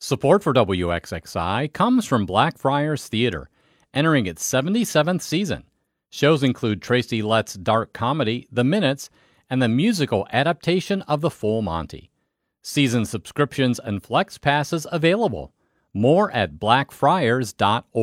Support for WXXI comes from Blackfriars Theater, entering its 77th season. Shows include Tracy Letts' dark comedy, The Minutes, and the musical adaptation of The Full Monty. Season subscriptions and flex passes available. More at blackfriars.org.